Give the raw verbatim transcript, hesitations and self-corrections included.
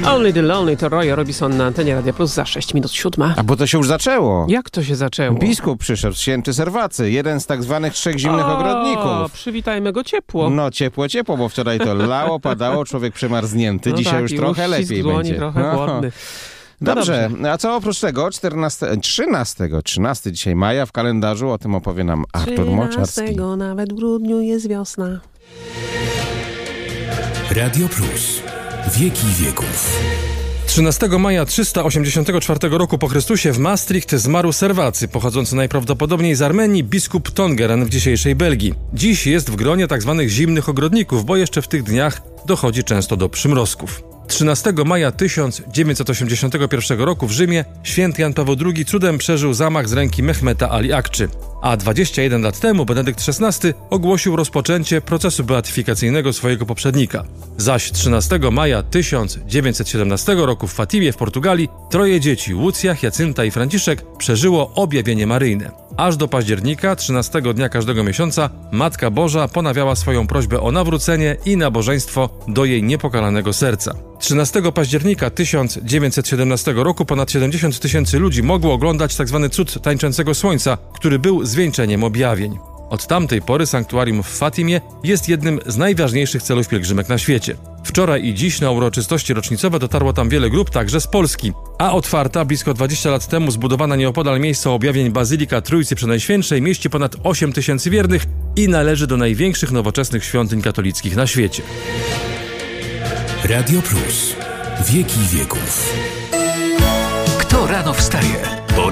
Only the Lonely to Roy Orbison na antenie Radia Plus za sześć minut siódma. A bo to się już zaczęło. Jak to się zaczęło? Biskup przyszedł, święty Serwacy, jeden z tak zwanych trzech zimnych o, ogrodników. Przywitajmy go ciepło. No ciepło, ciepło, bo wczoraj to lało, padało, człowiek przemarznięty. No Dzisiaj tak, już i trochę lepiej dłoni, będzie. trochę no. głodny. No dobrze. dobrze, a co oprócz tego czternastego, trzynastego, trzynastego dzisiaj maja w kalendarzu, o tym opowie nam Artur Moczarski. trzynastego nawet w grudniu jest wiosna. Radio Plus. Wieki wieków. trzynastego maja trzysta osiemdziesiątego czwartego roku po Chrystusie w Maastricht zmarł Serwacy, pochodzący najprawdopodobniej z Armenii, biskup Tongeren w dzisiejszej Belgii. Dziś jest w gronie tzw. zimnych ogrodników, bo jeszcze w tych dniach dochodzi często do przymrozków. trzynastego maja tysiąc dziewięćset osiemdziesiątego pierwszego roku w Rzymie święty Jan Paweł drugi cudem przeżył zamach z ręki Mehmeta Ali Akczy, a dwadzieścia jeden lat temu Benedykt szesnasty ogłosił rozpoczęcie procesu beatyfikacyjnego swojego poprzednika. Zaś trzynastego maja tysiąc dziewięćset siedemnastego roku w Fatimie w Portugalii troje dzieci, Łucja, Jacynta i Franciszek, przeżyło objawienie maryjne. Aż do października, trzynastego dnia każdego miesiąca, Matka Boża ponawiała swoją prośbę o nawrócenie i nabożeństwo do jej niepokalanego serca. trzynastego października tysiąc dziewięćset siedemnastego roku ponad siedemdziesiąt tysięcy ludzi mogło oglądać tzw. cud tańczącego słońca, który był zwieńczeniem objawień. Od tamtej pory sanktuarium w Fatimie jest jednym z najważniejszych celów pielgrzymek na świecie. Wczoraj i dziś na uroczystości rocznicowe dotarło tam wiele grup, także z Polski, a otwarta blisko dwadzieścia lat temu zbudowana nieopodal miejsca objawień Bazylika Trójcy Przenajświętszej mieści ponad osiem tysięcy wiernych i należy do największych nowoczesnych świątyń katolickich na świecie. Radio Plus. Wieki wieków. Kto rano wstaje?